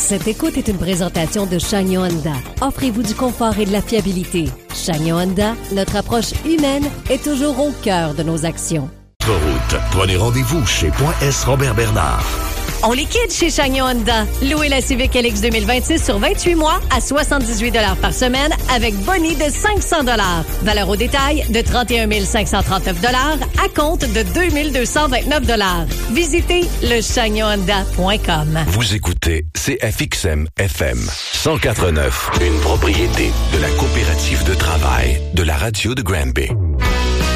Cette écoute est une présentation de Chagnon Honda. Offrez-vous du confort et de la fiabilité. Chagnon Honda, notre approche humaine est toujours au cœur de nos actions. Route. Prenez rendez-vous chez .S Robert Bernard. On liquide chez Chagnon Honda. Louez la Civic LX 2026 sur 28 mois à 78 $ par semaine avec boni de 500 $. Valeur au détail de 31 539 $ à compte de 2 229 $. Visitez lechagnonhonda.com. Vous écoutez CFXM FM 104.9, une propriété de la coopérative de travail de la radio de Granby.